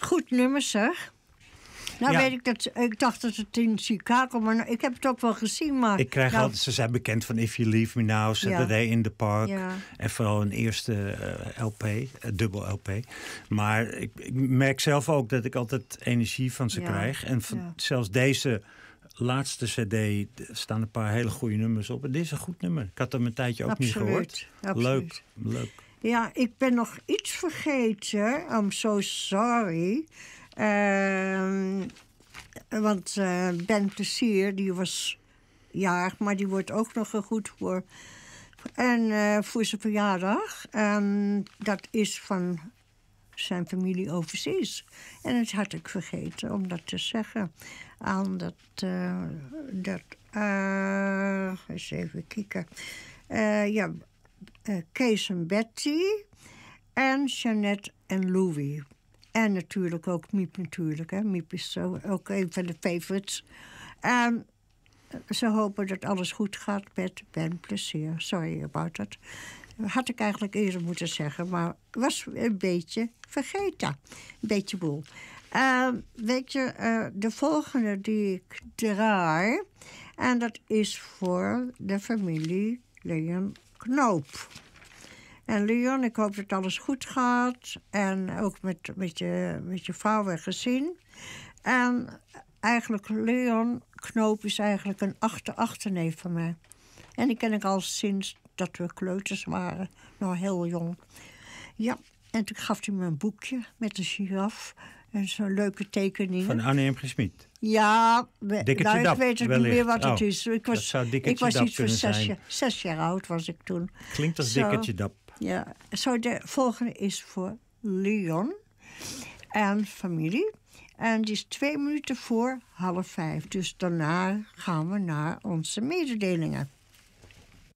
Goed nummer, zeg. Nou weet ik dat... Ik dacht dat het in Chicago... Maar ik heb het ook wel gezien, maar... Ik krijg altijd... Ze zijn bekend van If You Leave Me Now, Saturday in the Park. Ja. En vooral een eerste LP, dubbel LP. Maar ik merk zelf ook dat ik altijd energie van ze krijg. En zelfs deze laatste cd staan een paar hele goede nummers op. En dit is een goed nummer. Ik had hem een tijdje ook niet gehoord. Absoluut. Leuk. Ja, ik ben nog iets vergeten. I'm so sorry. Want Ben Plezier, die was jarig, maar die wordt ook nog goed voor. En voor zijn verjaardag. Dat is van zijn familie overzees. En dat had ik vergeten om dat te zeggen. Aan eens even kijken. Kees en Betty. En Jeannette en Louis. En natuurlijk ook Miep natuurlijk. Hè. Miep is ook een van de favorites. En ze hopen dat alles goed gaat met Ben Plezier. Sorry about that. Had ik eigenlijk eerder moeten zeggen. Maar was een beetje vergeten. Een beetje boel. Weet je, de volgende die ik draai... En dat is voor de familie Leon Knoop. En Leon, ik hoop dat alles goed gaat. En ook met je vrouw en gezin. En eigenlijk, Leon Knoop is eigenlijk een achterneef van mij. En die ken ik al sinds dat we kleuters waren. Nog heel jong. Ja, en toen gaf hij me een boekje met een giraf. En zo'n leuke tekening. Van Annie M. G. Schmid. Ja, ik weet het niet meer wat het is. Ik was iets van 6 jaar oud was ik toen. Klinkt als Dikkertje Dap. Ja, de volgende is voor Leon en familie. En die is 2 minuten voor 4:30. Dus daarna gaan we naar onze mededelingen.